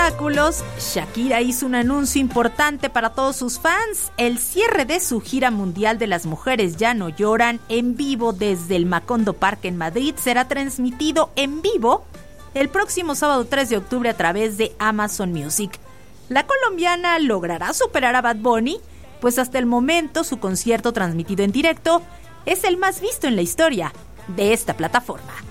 espectáculos, Shakira hizo un anuncio importante para todos sus fans. El cierre de su gira mundial de Las Mujeres Ya No Lloran en vivo desde el Macondo Park en Madrid será transmitido en vivo el próximo sábado 3 de octubre a través de Amazon Music. La colombiana logrará superar a Bad Bunny, pues hasta el momento su concierto transmitido en directo es el más visto en la historia de esta plataforma.